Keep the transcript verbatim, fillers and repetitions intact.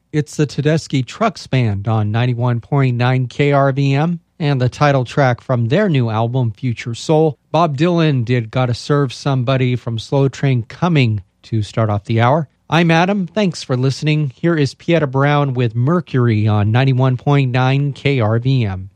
It's the Tedeschi Trucks Band on ninety-one point nine K R V M and the title track from their new album, Future Soul. Bob Dylan did Gotta Serve Somebody from Slow Train Coming to start off the hour. I'm Adam. Thanks for listening. Here is Pieta Brown with Mercury on ninety-one point nine K R V M.